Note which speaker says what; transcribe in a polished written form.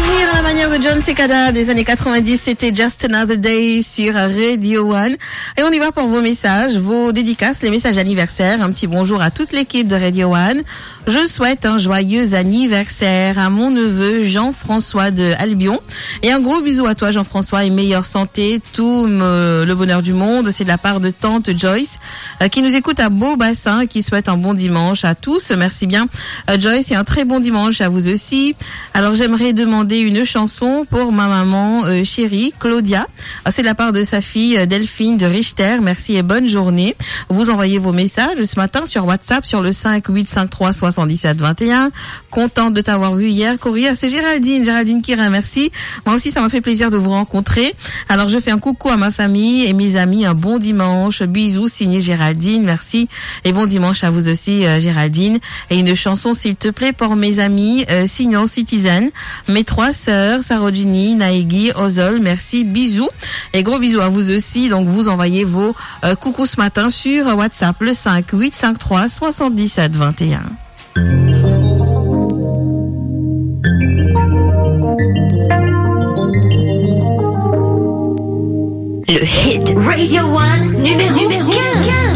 Speaker 1: Souvenir à la manière de John Cicada des années 90, c'était Just Another Day sur Radio One. Et on y va pour vos messages, vos dédicaces, les messages anniversaires. Un petit bonjour à toute l'équipe de Radio One. Je souhaite un joyeux anniversaire à mon neveu Jean-François de Albion. Et un gros bisou à toi Jean-François et meilleure santé, tout le bonheur du monde. C'est de la part de tante Joyce qui nous écoute à Beaubassin, qui souhaite un bon dimanche à tous. Merci bien Joyce et un très bon dimanche à vous aussi. Alors j'aimerais demander une chanson pour ma maman chérie Claudia. C'est de la part de sa fille Delphine de Richter. Merci et bonne journée. Vous envoyez vos messages ce matin sur WhatsApp sur le 5853 77 21. Contente de t'avoir vu hier, Courrier. C'est Géraldine Kira, merci. Moi aussi, ça m'a fait plaisir de vous rencontrer. Alors, je fais un coucou à ma famille et mes amis. Un bon dimanche. Bisous, signé Géraldine. Merci. Et bon dimanche à vous aussi, Géraldine. Et une chanson, s'il te plaît, pour mes amis, signant Citizen. Mes 3 sœurs, Sarojini, Naegi, Ozol. Merci. Bisous. Et gros bisous à vous aussi. Donc, vous envoyez vos coucous ce matin sur WhatsApp, le 5853 77 21.
Speaker 2: Le hit Radio One numéro 15.